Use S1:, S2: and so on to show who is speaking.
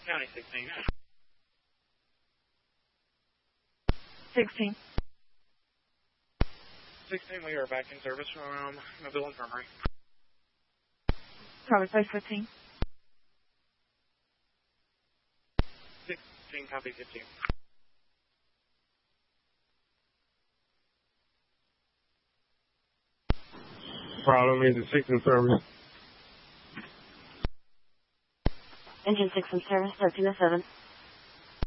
S1: County 16.
S2: 16.
S1: 16, we are back in service from Mobile Infirmary.
S2: Probably place 15.
S1: 16, copy 15.
S3: Problem is the 6 in service.
S4: Engine 6 in service, 1307.